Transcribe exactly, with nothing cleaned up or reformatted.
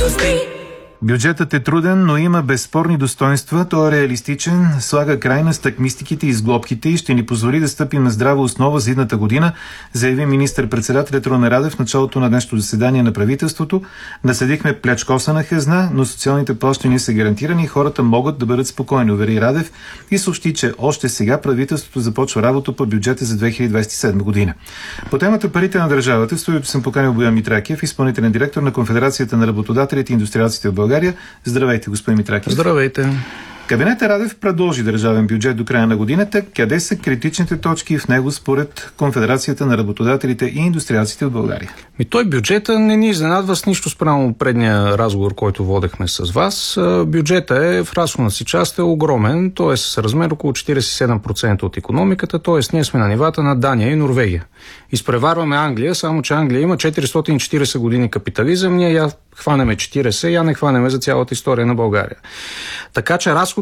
Бюджетът е труден, но има безспорни достоинства. Той е реалистичен, слага край на стъкмистиките и сглобките и ще ни позволи да стъпим на здрава основа за идната година, заяви министър-председателят Румен Радев в началото на днешното заседание на правителството. Наследихме плячкосана хазна, но социалните плащания са гарантирани и хората могат да бъдат спокойни, увери Радев и съобщи, че още сега правителството започва работа по бюджета за две хиляди двадесет и седма година. По темата парите на държавата в студиото съм поканил Боян Митракиев, изпълнителен директор на Конфедерацията на работодателите и индустриалците в България. Здравейте, господин Митракиев. Здравейте. Кабинетът Радев предложи държавен бюджет до края на годината. Къде са критичните точки в него според Конфедерацията на работодателите и индустриалците в България? И той бюджета не ни изненадва с нищо спрямо предния разговор, който водехме с вас. Бюджета е в разходна си част е огромен, т.е. с размер около четиридесет и седем процента от икономиката, т.е. ние сме на нивата на Дания и Норвегия. Изпреварваме Англия, само че Англия има четиристотин и четиридесет години капитализъм, ние я хванеме четиридесет, я не хванеме за цялата история на България. Така че разход